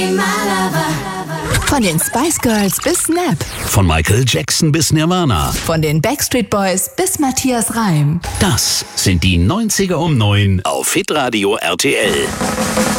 Von den Spice Girls bis Snap. Von Michael Jackson bis Nirvana. Von den Backstreet Boys bis Matthias Reim. Das sind die 90er um 9 auf Hitradio RTL.